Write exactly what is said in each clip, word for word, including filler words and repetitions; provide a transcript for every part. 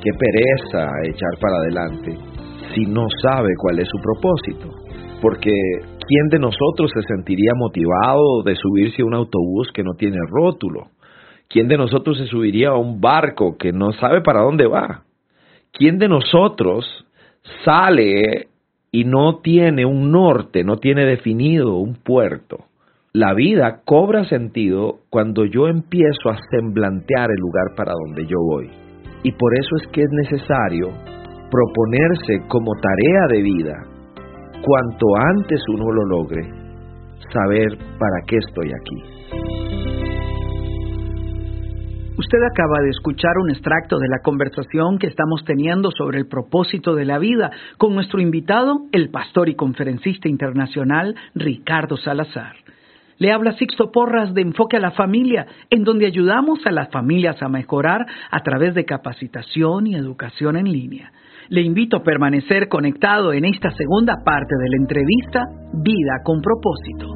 qué pereza echar para adelante si no sabe cuál es su propósito. Porque ¿quién de nosotros se sentiría motivado de subirse a un autobús que no tiene rótulo? ¿Quién de nosotros se subiría a un barco que no sabe para dónde va? ¿Quién de nosotros sale y no tiene un norte, no tiene definido un puerto? La vida cobra sentido cuando yo empiezo a semblantear el lugar para donde yo voy. Y por eso es que es necesario proponerse como tarea de vida, cuanto antes uno lo logre, saber para qué estoy aquí. Usted acaba de escuchar un extracto de la conversación que estamos teniendo sobre el propósito de la vida con nuestro invitado, el pastor y conferencista internacional Ricardo Salazar. Le habla Sixto Porras de Enfoque a la Familia, en donde ayudamos a las familias a mejorar a través de capacitación y educación en línea. Le invito a permanecer conectado en esta segunda parte de la entrevista Vida con Propósito.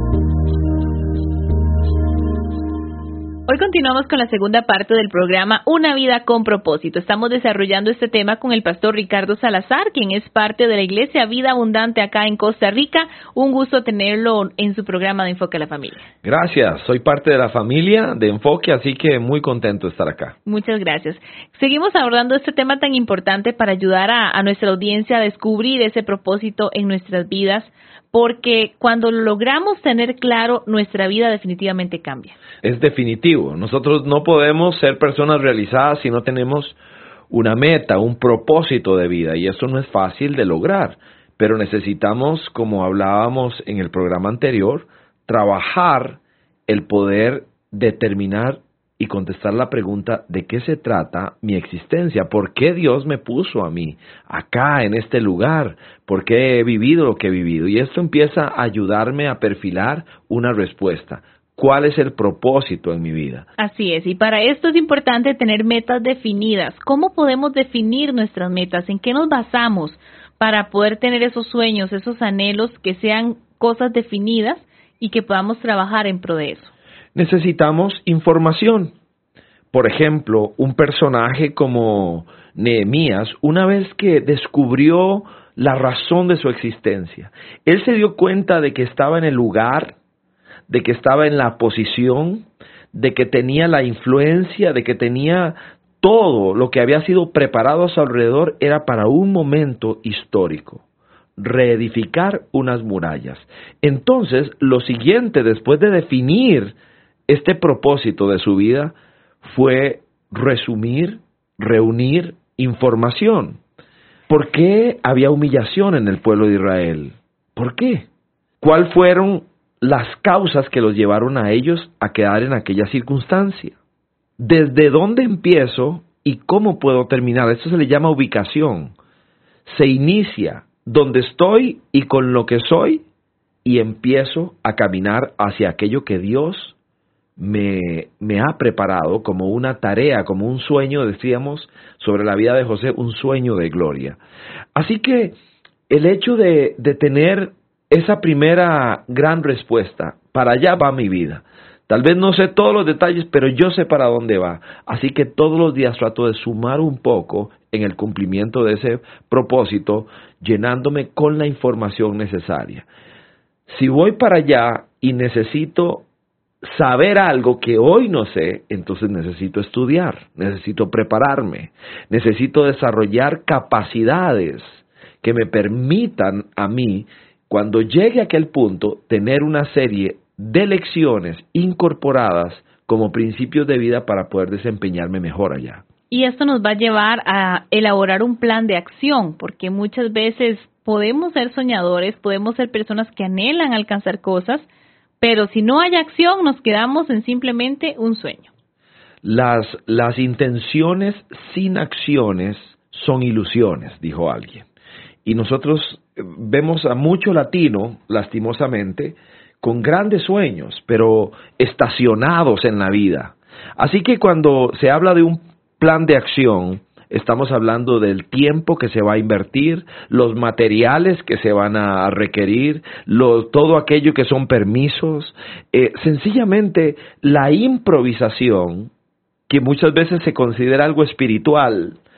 Hoy continuamos con la segunda parte del programa Una vida con propósito. Estamos desarrollando este tema con el pastor Ricardo Salazar, quien es parte de la Iglesia Vida Abundante acá en Costa Rica. Un gusto tenerlo en su programa de Enfoque a la Familia. Gracias, soy parte de la familia de Enfoque, así que muy contento de estar acá. Muchas gracias. Seguimos abordando este tema tan importante para ayudar a, a nuestra audiencia a descubrir ese propósito en nuestras vidas, porque cuando lo logramos tener claro, nuestra vida definitivamente cambia. Es definitivo. Nosotros no podemos ser personas realizadas si no tenemos una meta, un propósito de vida, y eso no es fácil de lograr, pero necesitamos, como hablábamos en el programa anterior, trabajar el poder determinar y contestar la pregunta de qué se trata mi existencia, por qué Dios me puso a mí acá en este lugar, por qué he vivido lo que he vivido. Y esto empieza a ayudarme a perfilar una respuesta. ¿Cuál es el propósito en mi vida? Así es, y para esto es importante tener metas definidas. ¿Cómo podemos definir nuestras metas? ¿En qué nos basamos para poder tener esos sueños, esos anhelos que sean cosas definidas y que podamos trabajar en pro de eso? Necesitamos información. Por ejemplo, un personaje como Nehemías, una vez que descubrió la razón de su existencia, él se dio cuenta de que estaba en el lugar, de que estaba en la posición, de que tenía la influencia, de que tenía todo lo que había sido preparado a su alrededor, era para un momento histórico. Reedificar unas murallas. Entonces, lo siguiente, después de definir este propósito de su vida, fue resumir, reunir información. ¿Por qué había humillación en el pueblo de Israel? ¿Por qué? ¿Cuáles fueron las causas que los llevaron a ellos a quedar en aquella circunstancia? ¿Desde dónde empiezo y cómo puedo terminar? Esto se le llama ubicación. Se inicia donde estoy y con lo que soy, y empiezo a caminar hacia aquello que Dios Me, me ha preparado como una tarea, como un sueño, decíamos, sobre la vida de José, un sueño de gloria. Así que el hecho de, de tener esa primera gran respuesta, para allá va mi vida. Tal vez no sé todos los detalles, pero yo sé para dónde va. Así que todos los días trato de sumar un poco en el cumplimiento de ese propósito, llenándome con la información necesaria. Si voy para allá y necesito saber algo que hoy no sé, entonces necesito estudiar, necesito prepararme, necesito desarrollar capacidades que me permitan a mí, cuando llegue a aquel punto, tener una serie de lecciones incorporadas como principios de vida para poder desempeñarme mejor allá. Y esto nos va a llevar a elaborar un plan de acción, porque muchas veces podemos ser soñadores, podemos ser personas que anhelan alcanzar cosas, pero si no hay acción, nos quedamos en simplemente un sueño. Las, las intenciones sin acciones son ilusiones, dijo alguien. Y nosotros vemos a mucho latino, lastimosamente, con grandes sueños, pero estacionados en la vida. Así que cuando se habla de un plan de acción, estamos hablando del tiempo que se va a invertir, los materiales que se van a requerir, lo, todo aquello que son permisos, eh, sencillamente la improvisación, que muchas veces se considera algo espiritual,